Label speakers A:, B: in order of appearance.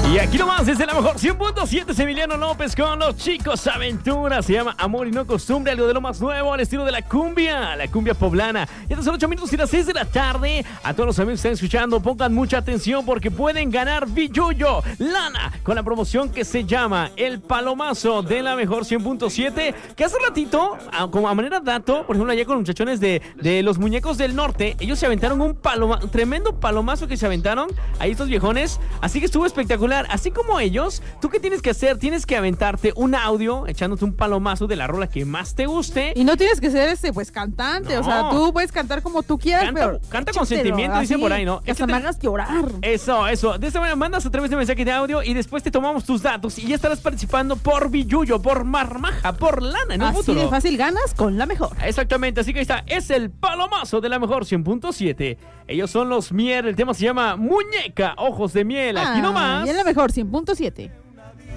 A: Y aquí nomás desde la mejor 100.7 es Emiliano López con los chicos aventuras. Se llama Amor y no costumbre, algo de lo más nuevo al estilo de la cumbia poblana. Y estos son 8 minutos y las 6 de la tarde. A todos los amigos que están escuchando, pongan mucha atención porque pueden ganar billullo, lana, con la promoción que se llama El Palomazo de la mejor 100.7. Que hace ratito, como a manera de dato, por ejemplo, allá con los muchachones de los muñecos del norte, ellos se aventaron un tremendo palomazo que se aventaron ahí estos viejones. Así que estuvo espectacular. Así como ellos, ¿tú qué tienes que hacer? Tienes que aventarte un audio echándote un palomazo de la rola que más te guste.
B: Y no tienes que ser pues cantante,
A: No.
B: O sea, tú puedes cantar como tú quieras, pero
A: canta con sentimiento,
B: así,
A: dicen por ahí, ¿no?
B: Que hasta me hagas llorar.
A: Eso. De esta manera mandas a través de mensaje de audio y después te tomamos tus datos y ya estarás participando por billullo, por marmaja, por lana en un
B: Así
A: futuro.
B: de fácil ganas con la mejor.
A: Exactamente, así que ahí está, es el palomazo de la mejor 100.7. Ellos son los Mier, el tema se llama Muñeca, Ojos de Miel, aquí nomás.
B: Y en la mejor 100.7.